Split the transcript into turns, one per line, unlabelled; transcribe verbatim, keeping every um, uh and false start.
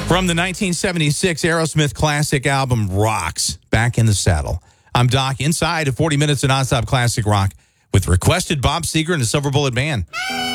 From the nineteen seventy-six Aerosmith classic album Rocks, Back in the Saddle. I'm Doc, inside of forty minutes of nonstop classic rock with requested Bob Seger and the Silver Bullet Band.